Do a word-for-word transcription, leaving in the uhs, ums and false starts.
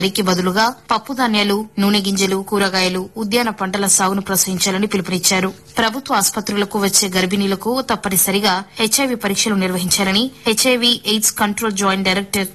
వరికి బదులుగా పప్పు ధాన్యాలు, నూనె గింజలు, కూరగాయలు, ఉద్యాన పంటల సాగును ప్రోత్సహించాలని పిలుపునిచ్చారు. ప్రభుత్వ ఆసుపత్రులకు వచ్చే గర్భిణీలకు తప్పనిసరిగా హెచ్ఐవీ పరీక్షలు నిర్వహించాలని HIV AIDS control joint director